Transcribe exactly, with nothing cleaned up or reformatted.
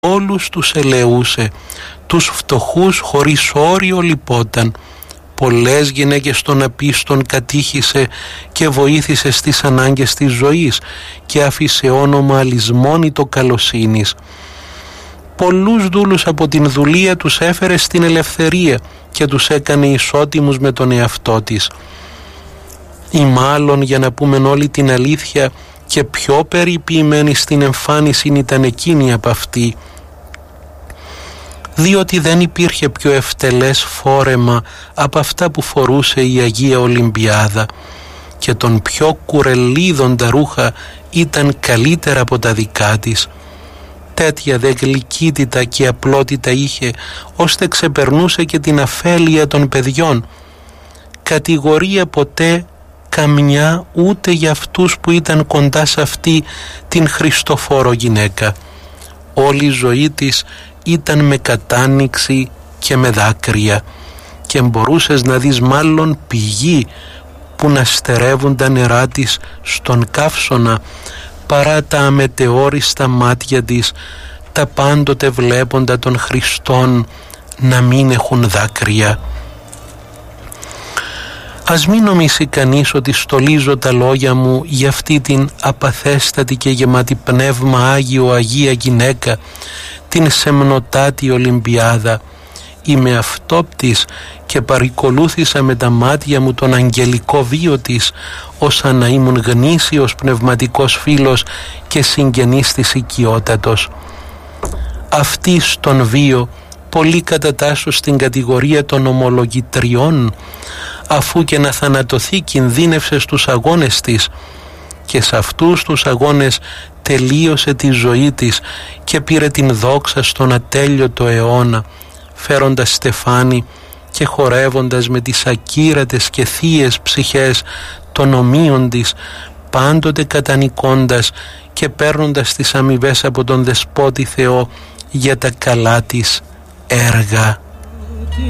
όλους τους ελεούσε, τους φτωχούς χωρίς όριο λυπόταν. Πολλές γυναίκες των απίστων κατήχησε και βοήθησε στις ανάγκες της ζωής και άφησε όνομα αλυσμόνητο καλοσύνης. Πολλούς δούλους από την δουλεία τους έφερε στην ελευθερία και τους έκανε ισότιμους με τον εαυτό της. Ή μάλλον, για να πούμε όλη την αλήθεια, και πιο περιποιημένη στην εμφάνιση ήταν εκείνη από αυτή, διότι δεν υπήρχε πιο ευτελές φόρεμα από αυτά που φορούσε η Αγία Ολυμπιάδα και τον πιο κουρελίδοντα ρούχα ήταν καλύτερα από τα δικά της. Τέτοια δε γλυκύτητα και απλότητα είχε, ώστε ξεπερνούσε και την αφέλεια των παιδιών. Κατηγορία ποτέ καμιά ούτε για αυτούς που ήταν κοντά σε αυτή την Χριστοφόρο γυναίκα. Όλη η ζωή της ήταν με κατάνοιξη και με δάκρυα και μπορούσες να δεις μάλλον πηγή που να στερεύουν τα νερά της στον καύσωνα παρά τα αμετεόριστα μάτια της, τα πάντοτε βλέποντα των Χριστών να μην έχουν δάκρυα. Ας μην νομίσει κανείς ότι στολίζω τα λόγια μου για αυτή την απαθέστατη και γεμάτη πνεύμα Άγιο Αγία γυναίκα, την σεμνοτάτη Ολυμπιάδα. Είμαι αυτόπτης και παρακολούθησα με τα μάτια μου τον αγγελικό βίο της, όσα να ήμουν γνήσιος πνευματικός φίλος και συγγενής της οικειότατος. Αυτή στον βίο πολύ κατατάσσω στην κατηγορία των ομολογητριών, αφού και να θανατωθεί κινδύνευσε στους αγώνες της και σε αυτούς τους αγώνες τελείωσε τη ζωή της και πήρε την δόξα στον ατέλειωτο αιώνα, φέροντας στεφάνι και χορεύοντας με τις ακύρατες και θείες ψυχές των ομοίων της, πάντοτε κατανικώντας και παίρνοντας τις αμοιβές από τον Δεσπότη Θεό για τα καλά της έργα.